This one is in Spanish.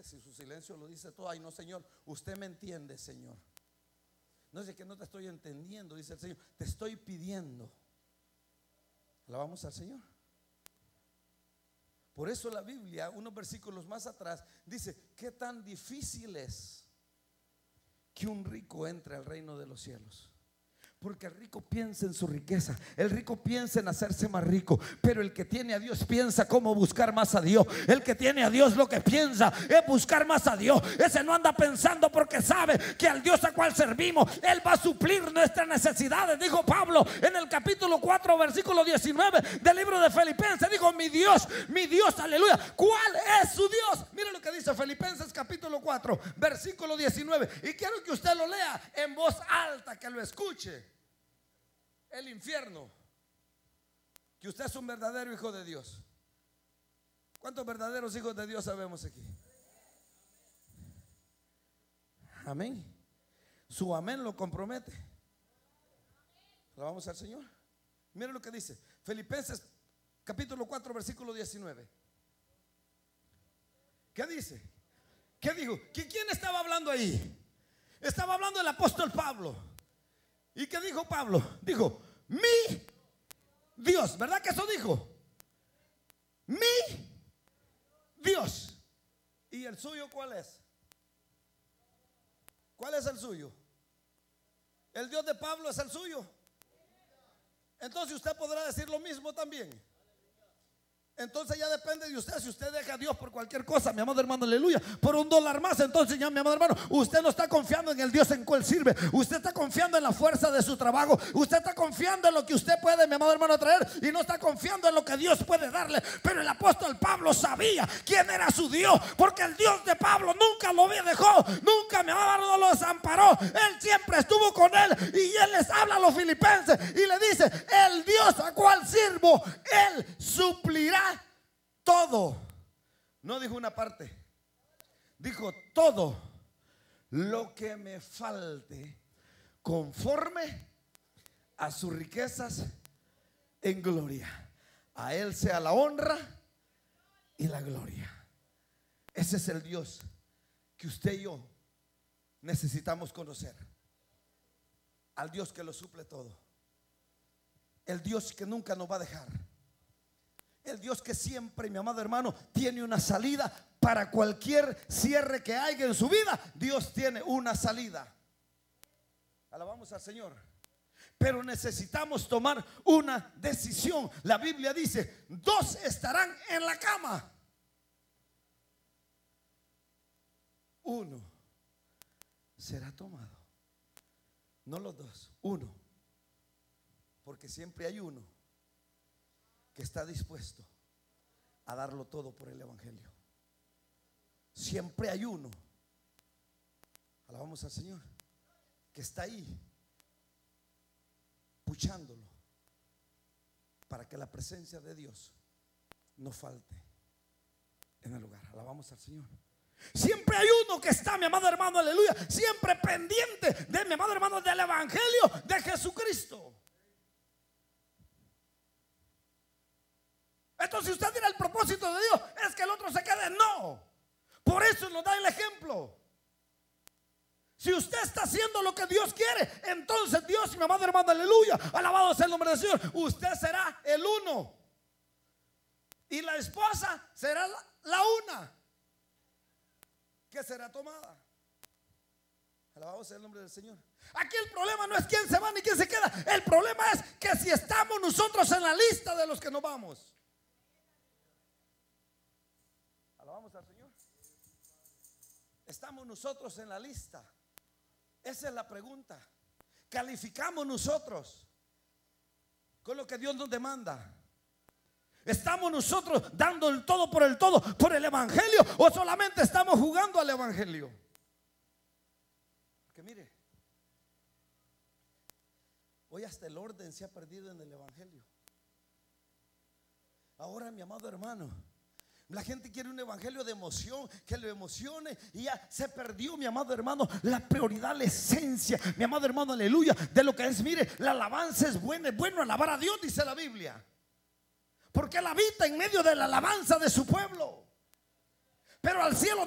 si su silencio lo dice todo. Ay, no, Señor, usted me entiende, Señor. No es de que no te estoy entendiendo, dice el Señor, te estoy pidiendo. Alabamos al Señor. Por eso la Biblia, unos versículos más atrás, dice: qué tan difícil es que un rico entre al reino de los cielos. Porque el rico piensa en su riqueza, el rico piensa en hacerse más rico, pero el que tiene a Dios piensa cómo buscar más a Dios. El que tiene a Dios lo que piensa es buscar más a Dios. Ese no anda pensando porque sabe que al Dios a cual servimos, Él va a suplir nuestras necesidades. Dijo Pablo en el capítulo 4 versículo 19 del libro de Filipenses. Dijo: mi Dios, aleluya. ¿Cuál es su Dios? Mire lo que dice Filipenses capítulo 4 versículo 19. Y quiero que usted lo lea en voz alta, que lo escuche. El infierno, que usted es un verdadero hijo de Dios. ¿Cuántos verdaderos hijos de Dios sabemos aquí? Amén. Su amén lo compromete. Alabamos al Señor. Mire lo que dice Filipenses capítulo 4 versículo 19. ¿Qué dice? ¿Qué dijo? ¿Quién estaba hablando ahí? Estaba hablando el apóstol Pablo. ¿Y qué dijo Pablo? Dijo: mi Dios. ¿Verdad que eso dijo? Mi Dios. ¿Y el suyo cuál es? ¿Cuál es el suyo? El Dios de Pablo es el suyo. Entonces usted podrá decir lo mismo también. Entonces ya depende de usted. Si usted deja a Dios por cualquier cosa, mi amado hermano, aleluya, por $1 más, entonces ya, mi amado hermano, usted no está confiando en el Dios en cual sirve. Usted está confiando en la fuerza de su trabajo. Usted está confiando en lo que usted puede, mi amado hermano, traer, y no está confiando en lo que Dios puede darle. Pero el apóstol Pablo sabía quién era su Dios, porque el Dios de Pablo nunca lo dejó, nunca, mi amado hermano, lo desamparó. Él siempre estuvo con él. Y él les habla a los filipenses y le dice: el Dios a cual sirvo, Él suplirá todo. No dijo una parte, dijo: todo lo que me falte conforme a sus riquezas en gloria. A Él sea la honra y la gloria. Ese es el Dios que usted y yo necesitamos conocer. Al Dios que lo suple todo. El Dios que nunca nos va a dejar. El Dios que siempre, mi amado hermano, tiene una salida para cualquier cierre que haya en su vida. Dios tiene una salida. Alabamos al Señor. Pero necesitamos tomar una decisión. La Biblia dice: 2 estarán en la cama, 1 será tomado. No los 2, 1. Porque siempre hay uno que está dispuesto a darlo todo por el evangelio. Siempre hay uno, alabamos al Señor, que está ahí puchándolo para que la presencia de Dios no falte en el lugar. Alabamos al Señor. Siempre hay uno que está, mi amado hermano, aleluya, siempre pendiente de, mi amado hermano, del evangelio de Jesucristo. Entonces, si usted dirá: el propósito de Dios es que el otro se quede. No. Por eso nos da el ejemplo. Si usted está haciendo lo que Dios quiere, entonces Dios, mi amado hermano, aleluya, alabado sea el nombre del Señor, usted será el uno y la esposa será la una que será tomada. Alabado sea el nombre del Señor. Aquí el problema no es quién se va ni quién se queda. El problema es que si estamos nosotros en la lista de los que nos vamos. Alabamos al Señor. ¿Estamos nosotros en la lista? Esa es la pregunta. ¿Calificamos nosotros con lo que Dios nos demanda? ¿Estamos nosotros dando el todo por el evangelio, o solamente estamos jugando al evangelio? Porque mire, hoy hasta el orden se ha perdido en el evangelio. Ahora, mi amado hermano, la gente quiere un evangelio de emoción, que lo emocione, y ya se perdió, mi amado hermano, la prioridad, la esencia, mi amado hermano, aleluya, de lo que es. Mire, la alabanza es buena, es bueno alabar a Dios, dice la Biblia, porque Él habita en medio de la alabanza de su pueblo. Pero al cielo